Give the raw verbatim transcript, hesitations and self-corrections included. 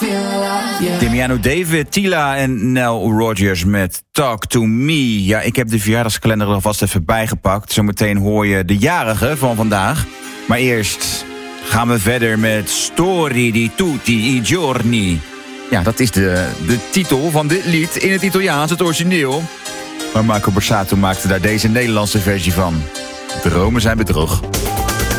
Damiano David, Tila en Nell Rodgers met Talk to Me. Ja, ik heb de verjaardagskalender er alvast even bijgepakt. Zometeen hoor je de jarige van vandaag. Maar eerst gaan we verder met Story di tutti i giorni. Ja, dat is de, de titel van dit lied in het Italiaans, het origineel. Maar Marco Borsato maakte daar deze Nederlandse versie van. Dromen zijn bedrog.